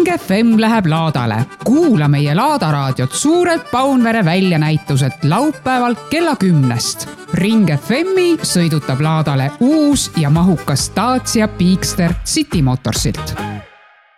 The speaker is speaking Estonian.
FM läheb laadale. Kuula meie laadaraadiot Suured Paunvere väljanäitused laupäeval kella 10. Ring FMi sõidutab laadale uus ja mahukas Dacia Peakster City Motorsilt.